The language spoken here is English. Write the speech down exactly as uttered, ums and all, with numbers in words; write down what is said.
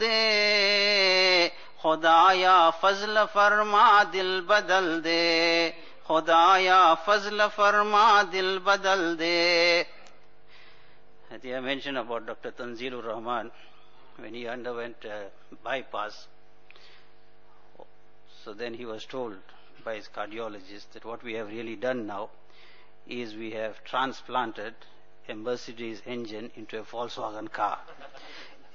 दे, खुदाया फजल फरमा दिल बदल दे, खुदाया फजल फरमा dil badal de. I think I mentioned about Doctor Tanzilur Rahman when he underwent a bypass. So then he was told by his cardiologist that what we have really done now is we have transplanted a Mercedes engine into a Volkswagen car.